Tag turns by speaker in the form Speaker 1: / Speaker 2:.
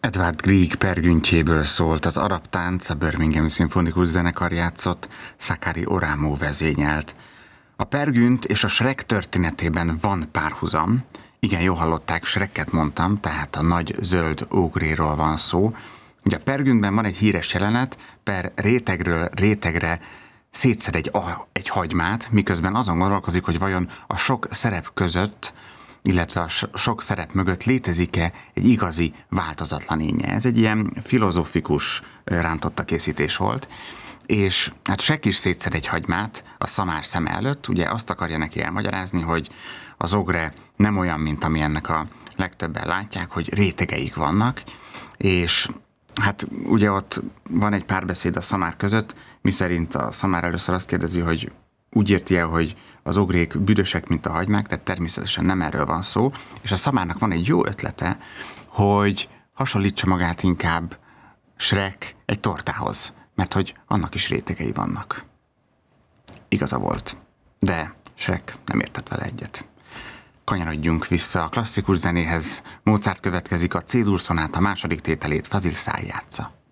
Speaker 1: Edward Grieg pergüntjéből szólt az arab tánc, a Birminghami Szimfonikus Zenekar játszott, Sakari Oramo vezényelt. A pergünt és a Shrek történetében van párhuzam. Igen, jól hallották, Shreket mondtam, tehát a nagy zöld ógréról van szó. Ugye a pergüntben van egy híres jelenet, Per rétegről rétegre szétszed egy hagymát, miközben azon gondolkozik, hogy vajon a sok szerep között, illetve a sok szerep mögött létezik-e egy igazi változatlan énje. Ez egy ilyen filozófikus rántotta készítés volt, és hát Shrek is szétszed egy hagymát a szamár szeme előtt, ugye azt akarja neki elmagyarázni, hogy az ogre nem olyan, mint amilyennek a legtöbben látják, hogy rétegeik vannak, és hát ugye ott van egy párbeszéd a szamár között, miszerint a szamár először azt kérdezi, hogy úgy érti el, hogy az ogrék büdösek, mint a hagymák, tehát természetesen nem erről van szó, és a szamárnak van egy jó ötlete, hogy hasonlítsa magát inkább Shrek egy tortához, mert hogy annak is rétegei vannak. Igaza volt, de Shrek nem értett vele egyet. Kanyarodjunk vissza a klasszikus zenéhez. Mozart következik, a C-dur szonáta második tételét Fazil Say játsza.